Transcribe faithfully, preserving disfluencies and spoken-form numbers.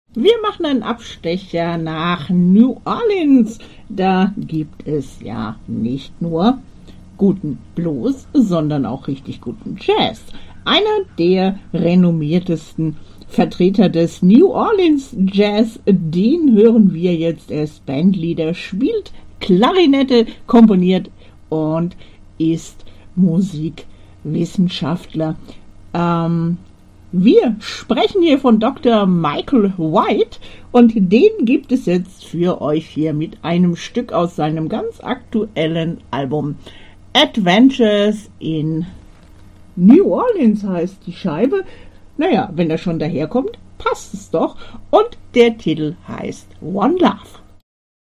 Wir machen einen Abstecher nach New Orleans. Da gibt es ja nicht nur guten Blues, sondern auch richtig guten Jazz. Einer der renommiertesten Vertreter des New Orleans Jazz, den hören wir jetzt. Er ist Bandleader, spielt Klarinette, komponiert und ist Musikwissenschaftler. Ähm, wir sprechen hier von Doktor Michael White und den gibt es jetzt für euch hier mit einem Stück aus seinem ganz aktuellen Album Adventures in New Orleans heißt die Scheibe. Naja, wenn er schon daherkommt, passt es doch. Und der Titel heißt One Love.